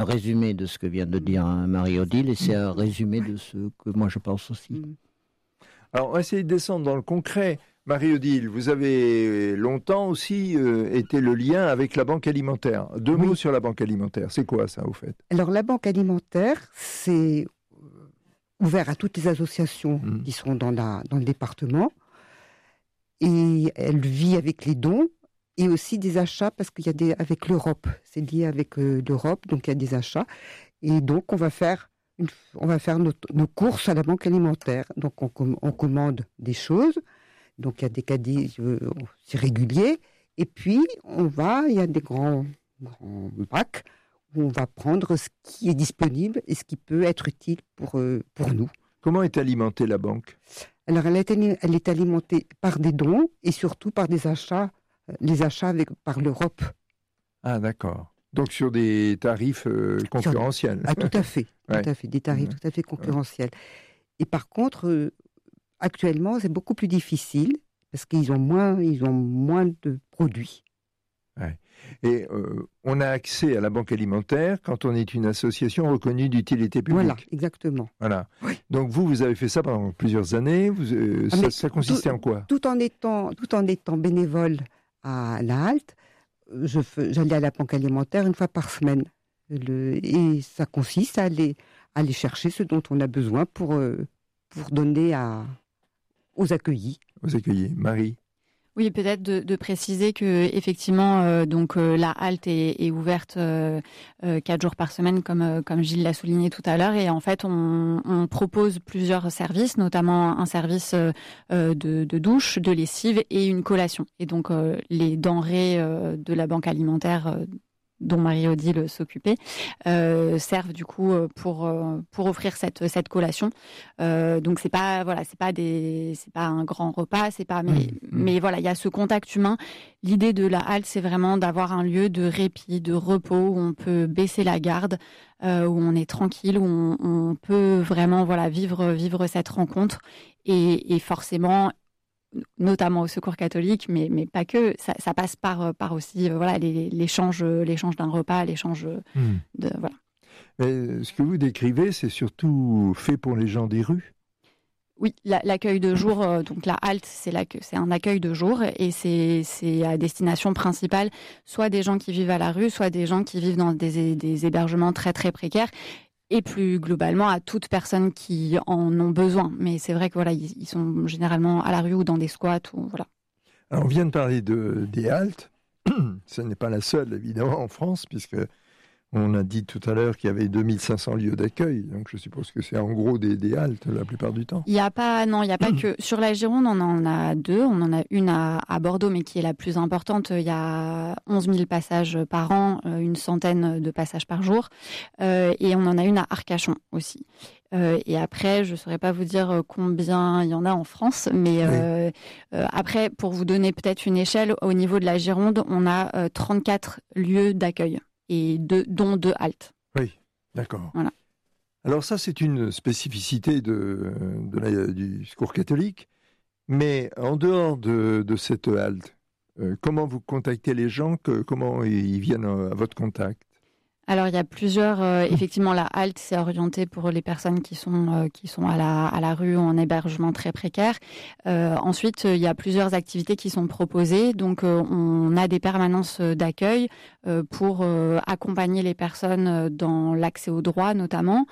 résumé de ce que vient de dire Marie-Odile, et c'est un résumé de ce que moi je pense aussi. Alors, on va essayer de descendre dans le concret. Marie-Odile, vous avez longtemps aussi été le lien avec la Banque alimentaire. Deux mots sur la Banque alimentaire. C'est quoi ça, au fait ? Alors, la Banque alimentaire, c'est ouvert à toutes les associations qui sont dans le département. Et elle vit avec les dons et aussi des achats, parce qu'il y a avec l'Europe. C'est lié avec l'Europe, donc il y a des achats. Et donc, on va faire nos courses à la Banque alimentaire. Donc, on commande des choses. Donc, il y a des caddies, c'est régulier. Et puis, il y a des grands bacs où on va prendre ce qui est disponible et ce qui peut être utile pour nous. Comment est alimentée la banque ? Alors, elle est alimentée par des dons et surtout par des achats, par l'Europe. Ah, d'accord. Donc, sur des tarifs concurrentiels. Ah, tout à fait. Tout à fait, des tarifs tout à fait concurrentiels. Et par contre, actuellement, c'est beaucoup plus difficile parce qu'ils ont moins de produits. Ouais. Et on a accès à la Banque alimentaire quand on est une association reconnue d'utilité publique. Voilà, exactement. Voilà. Oui. Donc vous avez fait ça pendant plusieurs années. Ça consistait en quoi ? Tout en étant bénévole à la halte, j'allais à la Banque alimentaire une fois par semaine. Et ça consiste à aller chercher ce dont on a besoin pour donner aux accueillis. Aux accueillis. Marie ? Oui, peut-être de préciser que effectivement, la halte est ouverte 4 jours par semaine, comme Gilles l'a souligné tout à l'heure, et en fait, on propose plusieurs services, notamment un service de douche, de lessive et une collation. Et donc, les denrées de la banque alimentaire dont Marie-Odile s'occupait, servent du coup pour offrir cette collation. Donc c'est pas un grand repas, mais voilà, il y a ce contact humain. L'idée de la halte, c'est vraiment d'avoir un lieu de répit, de repos où on peut baisser la garde, où on est tranquille, où on peut vraiment vivre cette rencontre et forcément, notamment au Secours catholique, mais pas que, ça passe par aussi l'échange d'un repas, l'échange de voilà. Mais ce que vous décrivez, c'est surtout fait pour les gens des rues. Oui, l'accueil de jour, donc la halte, c'est un accueil de jour et c'est à destination principale soit des gens qui vivent à la rue, soit des gens qui vivent dans des hébergements très très précaires. Et plus globalement à toute personne qui en ont besoin. Mais c'est vrai que voilà, ils sont généralement à la rue ou dans des squats. Voilà. Alors on vient de parler des haltes. Ce n'est pas la seule, évidemment, en France, puisque on a dit tout à l'heure qu'il y avait 2500 lieux d'accueil. Donc je suppose que c'est en gros des haltes la plupart du temps. Il n'y a pas que... Sur la Gironde, on en a 2. On en a une à Bordeaux, mais qui est la plus importante. Il y a 11 000 passages par an, une centaine de passages par jour. Et on en a une à Arcachon aussi. Et après, je ne saurais pas vous dire combien il y en a en France, mais après, pour vous donner peut-être une échelle, au niveau de la Gironde, on a 34 lieux d'accueil. Et dont 2 haltes. Oui, d'accord. Voilà. Alors ça, c'est une spécificité du Secours catholique. Mais en dehors de cette halte, comment vous contactez les gens, comment ils viennent à votre contact ? Alors il y a plusieurs, effectivement la halte c'est orienté pour les personnes qui sont à la rue ou en hébergement très précaire. Ensuite il y a plusieurs activités qui sont proposées, donc on a des permanences d'accueil pour accompagner les personnes dans l'accès aux droits notamment,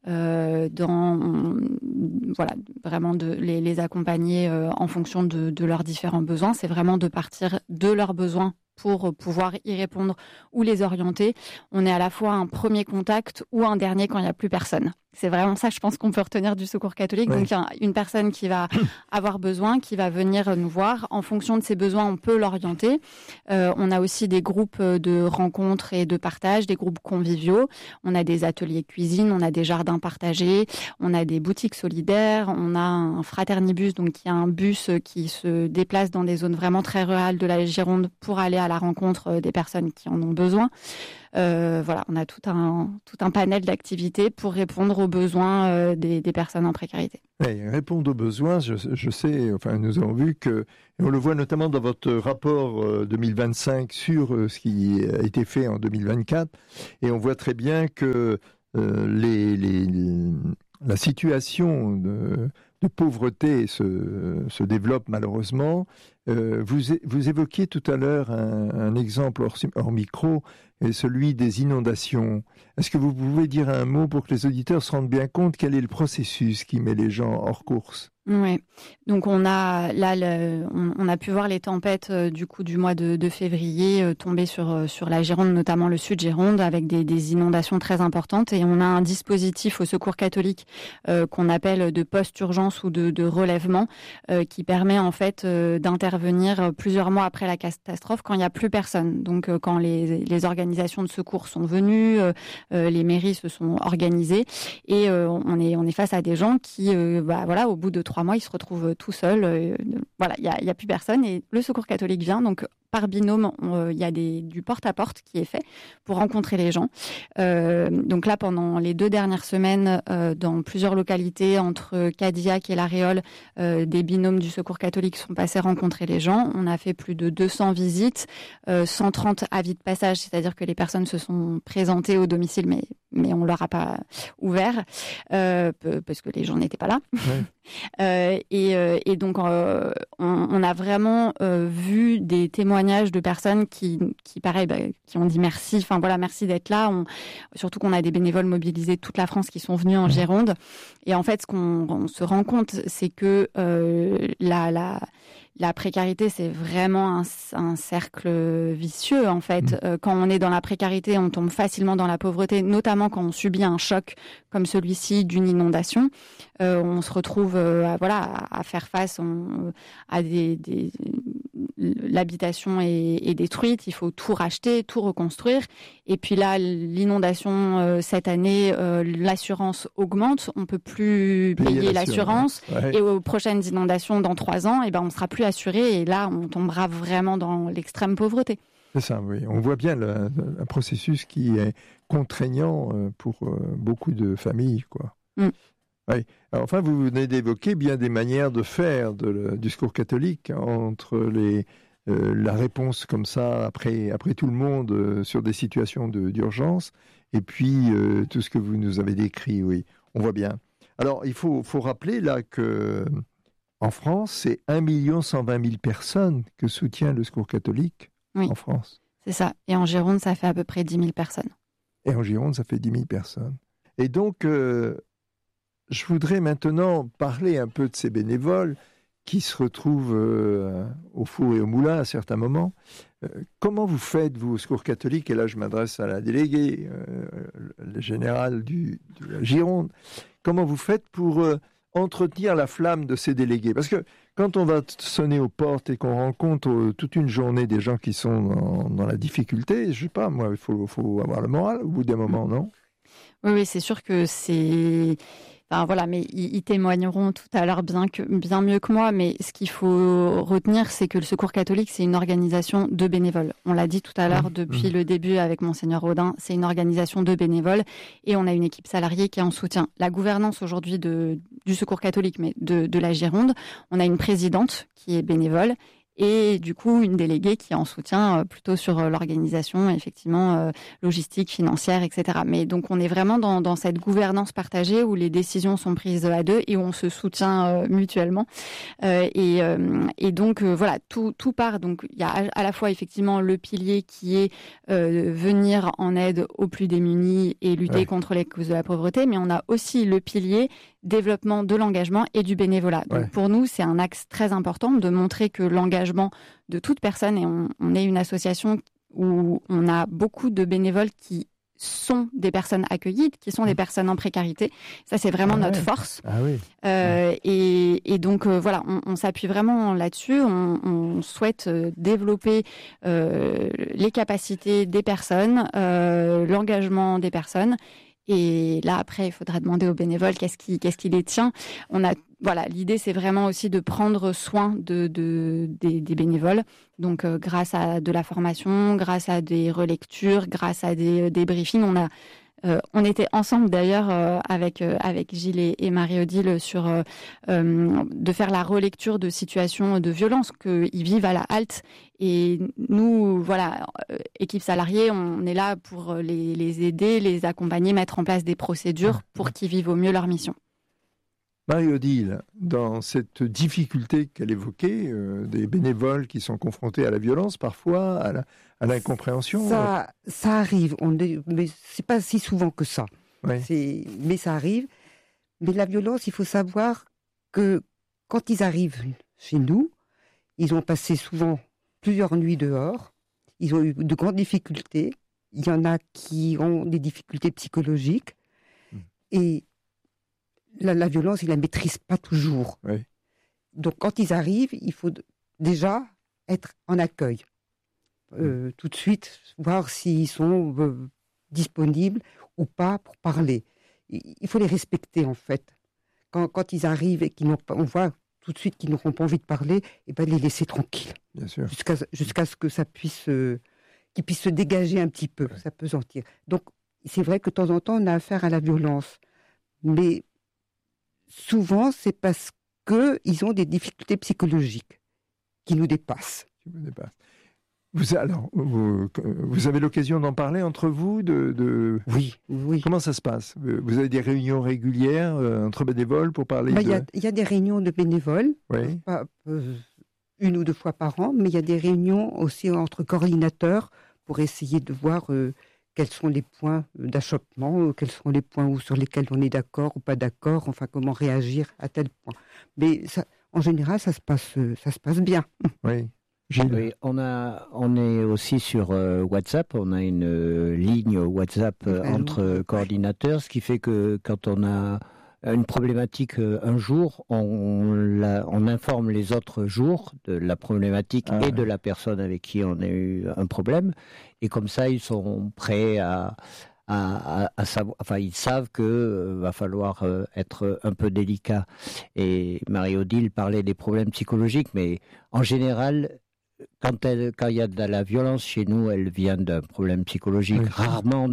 vraiment les accompagner en fonction de leurs différents besoins. C'est vraiment de partir de leurs besoins pour pouvoir y répondre ou les orienter. On est à la fois un premier contact ou un dernier quand il n'y a plus personne. C'est vraiment ça, je pense qu'on peut retenir du Secours catholique. Oui. Donc, il y a une personne qui va avoir besoin, qui va venir nous voir. En fonction de ses besoins, on peut l'orienter. On a aussi des groupes de rencontres et de partage, des groupes conviviaux. On a des ateliers cuisine, on a des jardins partagés, on a des boutiques solidaires, on a un fraternibus, donc qui est un bus qui se déplace dans des zones vraiment très rurales de la Gironde pour aller à la rencontre des personnes qui en ont besoin. Voilà, on a tout un panel d'activités pour répondre aux besoins des personnes en précarité. Oui, répondre aux besoins, je sais, enfin nous avons vu que, et on le voit notamment dans votre rapport 2025 sur ce qui a été fait en 2024, et on voit très bien que la situation de pauvreté se développe malheureusement. Vous évoquiez tout à l'heure un exemple hors micro, et celui des inondations. Est-ce que vous pouvez dire un mot pour que les auditeurs se rendent bien compte quel est le processus qui met les gens hors course ? Oui, donc on a pu voir les tempêtes du mois de février tomber sur la Gironde, notamment le sud Gironde, avec des inondations très importantes. Et on a un dispositif au Secours catholique qu'on appelle de post-urgence ou de relèvement, qui permet en fait d'intervenir plusieurs mois après la catastrophe quand il n'y a plus personne. Donc quand les organisations de secours sont venues, les mairies se sont organisées, et on est face à des gens qui, au bout de 3 mois, ils se retrouvent tout seuls. Voilà, il y a plus personne, et le Secours catholique vient. Donc par binôme, il y a du porte-à-porte qui est fait pour rencontrer les gens. Donc là, pendant les 2 dernières semaines, dans plusieurs localités, entre Cadillac et La Réole, des binômes du Secours catholique sont passés rencontrer les gens. On a fait plus de 200 visites, 130 avis de passage, c'est-à-dire que les personnes se sont présentées au domicile, mais on ne leur a pas ouvert, parce que les gens n'étaient pas là. Ouais. Et donc, on a vraiment vu des témoignages de personnes qui ont dit merci. Enfin voilà, merci d'être là. Surtout qu'on a des bénévoles mobilisés de toute la France qui sont venus en Gironde. Et en fait, ce qu'on se rend compte, c'est que la précarité, c'est vraiment un cercle vicieux, en fait. Quand on est dans la précarité, on tombe facilement dans la pauvreté, notamment quand on subit un choc comme celui-ci d'une inondation. On se retrouve à faire face à l'habitation est détruite, il faut tout racheter, tout reconstruire. Et puis là, l'inondation, cette année, l'assurance augmente, on ne peut plus payer l'assurance. Ouais. Et aux prochaines inondations dans 3 ans, on ne sera plus assuré, et là, on tombera vraiment dans l'extrême pauvreté. C'est ça, oui. On voit bien un processus qui est contraignant pour beaucoup de familles, quoi. Oui. Alors, enfin, vous venez d'évoquer bien des manières de faire du Secours catholique, entre la réponse comme ça après tout le monde sur des situations d'urgence, et puis tout ce que vous nous avez décrit. Oui, on voit bien. Alors, il faut rappeler là que en France, c'est 1 120 000 personnes que soutient le Secours catholique. Oui, en France. C'est ça. Et en Gironde, ça fait à peu près 10 000 personnes. Et en Gironde, ça fait 10 000 personnes. Et donc, je voudrais maintenant parler un peu de ces bénévoles qui se retrouvent au four et au moulin à certains moments. Comment vous faites, vous, au Secours catholique, et là je m'adresse à la déléguée, le général de la Gironde, comment vous faites pour entretenir la flamme de ces délégués? Parce que quand on va sonner aux portes et qu'on rencontre toute une journée des gens qui sont dans la difficulté, je sais pas, moi, il faut avoir le moral au bout d'un moment, non? Oui, c'est sûr que c'est... Enfin, voilà, mais ils témoigneront tout à l'heure bien mieux que moi, mais ce qu'il faut retenir, c'est que le Secours catholique, c'est une organisation de bénévoles. On l'a dit tout à l'heure depuis le début avec Monseigneur Audin, c'est une organisation de bénévoles, et on a une équipe salariée qui est en soutien. La gouvernance aujourd'hui du Secours catholique, mais de la Gironde, on a une présidente qui est bénévole, et du coup une déléguée qui est en soutien plutôt sur l'organisation, effectivement, logistique, financière, etc. Mais donc on est vraiment dans cette gouvernance partagée où les décisions sont prises à 2 et où on se soutient mutuellement. Et donc voilà, tout part. Donc il y a à la fois effectivement le pilier qui est venir en aide aux plus démunis et lutter contre les causes de la pauvreté, mais on a aussi le pilier développement de l'engagement et du bénévolat. Donc pour nous, c'est un axe très important de montrer que l'engagement de toute personne, et on est une association où on a beaucoup de bénévoles qui sont des personnes accueillies, qui sont des personnes en précarité. Ça, c'est vraiment notre force. Et donc, voilà, on s'appuie vraiment là-dessus. On souhaite développer les capacités des personnes, l'engagement des personnes, Et là, après, il faudra demander aux bénévoles qu'est-ce qui les tient. L'idée, c'est vraiment aussi de prendre soin des bénévoles. Donc, grâce à de la formation, grâce à des relectures, grâce à des briefings, on était ensemble d'ailleurs avec Gilles et Marie-Odile sur de faire la relecture de situations de violence qu'ils vivent à la halte. Et nous, équipe salariée, on est là pour les aider, les accompagner, mettre en place des procédures pour qu'ils vivent au mieux leur mission. Marie-Odile, dans cette difficulté qu'elle évoquait, des bénévoles qui sont confrontés à la violence parfois, à l'incompréhension. Ça arrive, mais c'est pas si souvent que ça. Ouais. Mais ça arrive. Mais la violence, il faut savoir que quand ils arrivent chez nous, ils ont passé souvent plusieurs nuits dehors, ils ont eu de grandes difficultés. Il y en a qui ont des difficultés psychologiques. Et la violence, ils ne la maîtrisent pas toujours. Oui. Donc, quand ils arrivent, il faut déjà être en accueil. Tout de suite, voir s'ils sont disponibles ou pas pour parler. Il faut les respecter, en fait. Quand ils arrivent et on voit tout de suite qu'ils n'auront pas envie de parler, et ben les laisser tranquilles. Bien sûr. Jusqu'à ce que ça puisse, qu'ils puissent se dégager un petit peu, s'apesantir. Donc, c'est vrai que de temps en temps, on a affaire à la violence. Mais souvent, c'est parce qu'ils ont des difficultés psychologiques qui nous dépassent. Vous avez l'occasion d'en parler entre vous Oui. Comment ça se passe? Vous avez des réunions régulières entre bénévoles pour parler Il y a des réunions de bénévoles, pas, une ou deux fois par an, mais il y a des réunions aussi entre coordinateurs pour essayer de voir quels sont les points d'achoppement, quels sont les points sur lesquels on est d'accord ou pas d'accord, enfin comment réagir à tel point. Mais ça, en général, ça se passe bien. Oui. Oui, on est aussi sur WhatsApp, on a une ligne WhatsApp entre coordinateurs, ce qui fait que quand on a une problématique un jour, on informe les autres jours de la problématique et de la personne avec qui on a eu un problème, et comme ça ils sont prêts à savoir, enfin ils savent que va falloir être un peu délicat. Et Marie-Odile parlait des problèmes psychologiques, mais en général, quand il y a de la violence chez nous, elle vient d'un problème psychologique, rarement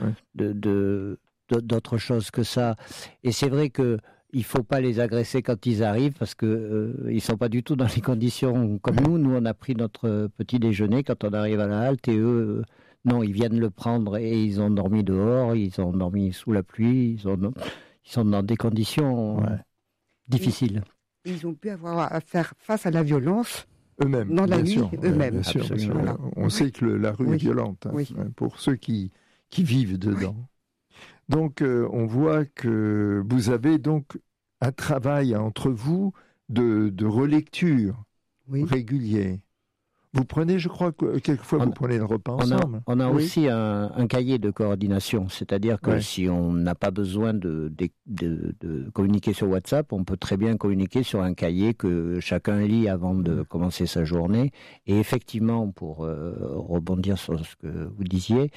d'autre chose que ça. Et c'est vrai que il faut pas les agresser quand ils arrivent, parce que ils sont pas du tout dans les conditions comme nous. Nous, on a pris notre petit déjeuner quand on arrive à la halte, et eux, non, ils viennent le prendre et ils ont dormi dehors, ils ont dormi sous la pluie, ils sont dans des conditions difficiles. Ils ont pu avoir à faire face à la violence. Eux-mêmes, dans la nuit, eux-mêmes. Bien sûr. Voilà. On sait que la rue est violente pour ceux qui vivent dedans. Donc, on voit que vous avez donc un travail entre vous de relecture régulier. Vous prenez, je crois, quelquefois vous prenez le repas ensemble. On a aussi un cahier de coordination, c'est-à-dire que si on n'a pas besoin de communiquer sur WhatsApp, on peut très bien communiquer sur un cahier que chacun lit avant de commencer sa journée. Et effectivement, pour rebondir sur ce que vous disiez,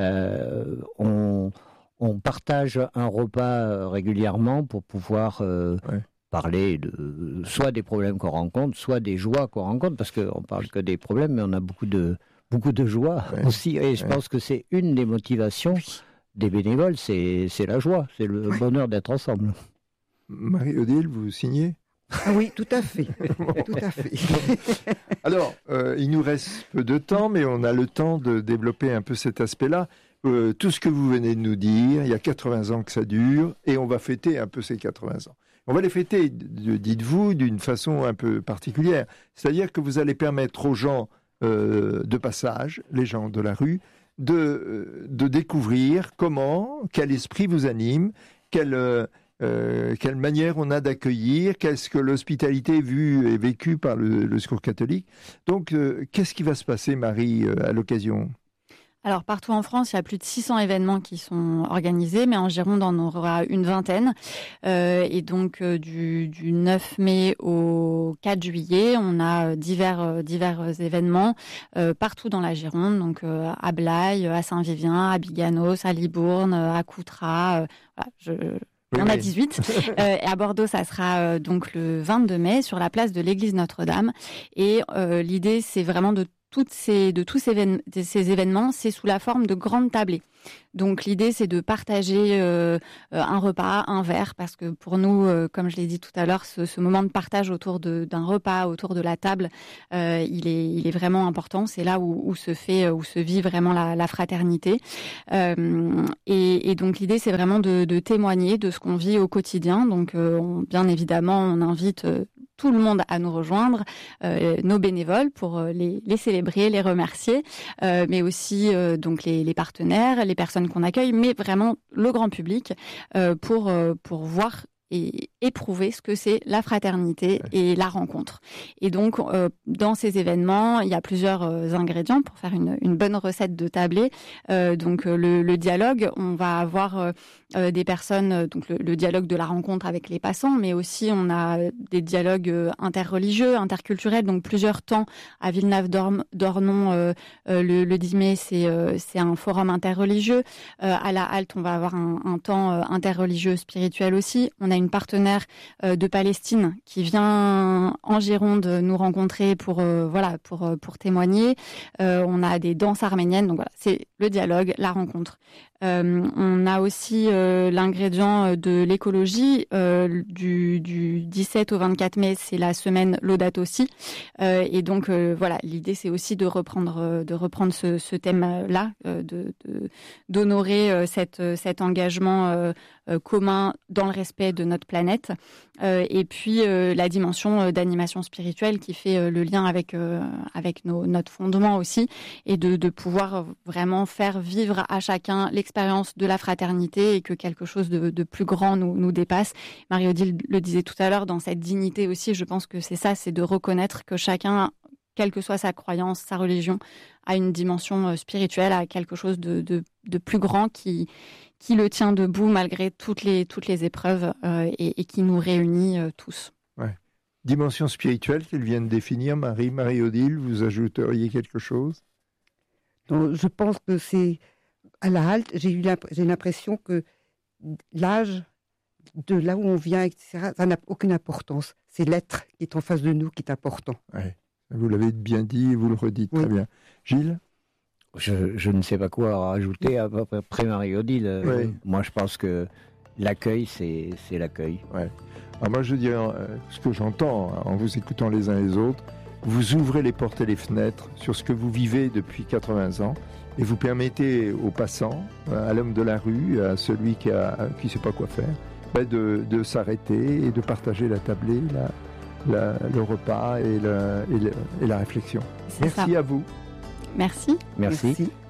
on partage un repas régulièrement pour pouvoir parler soit des problèmes qu'on rencontre, soit des joies qu'on rencontre, parce qu'on parle que des problèmes, mais on a beaucoup de joie aussi. Et je pense que c'est une des motivations des bénévoles, c'est la joie, c'est le bonheur d'être ensemble. Marie-Odile, vous signez? Ah oui, tout à fait. Tout à fait. Alors, il nous reste peu de temps, mais on a le temps de développer un peu cet aspect-là. Tout ce que vous venez de nous dire, il y a 80 ans que ça dure, et on va fêter un peu ces 80 ans. On va les fêter, dites-vous, d'une façon un peu particulière. C'est-à-dire que vous allez permettre aux gens de passage, les gens de la rue, de découvrir quel esprit vous anime, quelle manière on a d'accueillir, qu'est-ce que l'hospitalité est vue et vécue par le Secours catholique. Donc, qu'est-ce qui va se passer, Marie, à l'occasion ? Alors, partout en France, il y a plus de 600 événements qui sont organisés, mais en Gironde, on aura une vingtaine. Et donc, du 9 mai au 4 juillet, on a divers événements partout dans la Gironde, donc à Blaye, à Saint-Vivien, à Biganos, à Libourne, à Coutras. Il y en a 18. Et à Bordeaux, ça sera donc le 22 mai sur la place de l'église Notre-Dame. Et l'idée, c'est vraiment de tous ces événements, c'est sous la forme de grandes tablées. Donc l'idée, c'est de partager un repas, un verre, parce que pour nous, comme je l'ai dit tout à l'heure, ce moment de partage autour d'un repas, autour de la table, il est vraiment important. C'est là où se vit vraiment la fraternité. Et donc l'idée, c'est vraiment de témoigner de ce qu'on vit au quotidien. Donc bien évidemment, on invite tout le monde à nous rejoindre, nos bénévoles pour les célébrer, les remercier, mais aussi donc les partenaires, les personnes qu'on accueille, mais vraiment le grand public pour voir et éprouver ce que c'est la fraternité et la rencontre. Et donc, dans ces événements, il y a plusieurs ingrédients pour faire une bonne recette de tablée. Donc, le dialogue, on va avoir des personnes, donc le dialogue de la rencontre avec les passants, mais aussi on a des dialogues interreligieux, interculturels, donc plusieurs temps à Villeneuve-d'Ornon le 10 mai, c'est un forum interreligieux. À la halte, on va avoir un temps interreligieux spirituel aussi. On a une partenaire de Palestine qui vient en Gironde nous rencontrer pour témoigner. On a des danses arméniennes, donc voilà, c'est le dialogue, la rencontre. On a aussi l'ingrédient de l'écologie du 17 au 24 mai, c'est la semaine Laudato Si, et donc voilà, l'idée c'est aussi de reprendre ce thème-là, d'honorer cet engagement commun dans le respect de notre planète, et puis la dimension d'animation spirituelle qui fait le lien avec notre fondement aussi, et de pouvoir vraiment faire vivre à chacun l'expérience de la fraternité et que quelque chose de plus grand nous dépasse. Marie-Odile le disait tout à l'heure, dans cette dignité aussi, je pense que c'est ça, c'est de reconnaître que chacun, quelle que soit sa croyance, sa religion, a une dimension spirituelle, a quelque chose de plus grand qui le tient debout malgré toutes les épreuves et qui nous réunit tous. Ouais. Dimension spirituelle qu'elle vient de définir, Marie-Odile, vous ajouteriez quelque chose? Donc, je pense que c'est à la halte, j'ai l'impression que l'âge, de là où on vient, etc., ça n'a aucune importance. C'est l'être qui est en face de nous qui est important. Ouais. Vous l'avez bien dit, vous le redites très bien. Gilles? Je ne sais pas quoi rajouter après Marie-Odile. Oui. Moi, je pense que l'accueil, c'est l'accueil. Ouais. Alors moi, je dirais, ce que j'entends en vous écoutant les uns les autres, vous ouvrez les portes et les fenêtres sur ce que vous vivez depuis 80 ans et vous permettez aux passants, à l'homme de la rue, à celui qui ne sait pas quoi faire, de s'arrêter et de partager la tablée, le repas et la réflexion. Merci à vous. Merci. Merci.